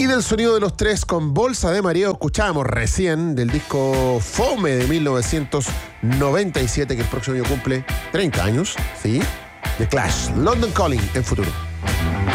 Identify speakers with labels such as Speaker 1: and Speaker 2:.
Speaker 1: Y del sonido de los tres con Bolsa de Mareo escuchábamos recién del disco Fome de 1997, que el próximo año cumple 30 años, ¿sí? The Clash, London Calling en Futuro.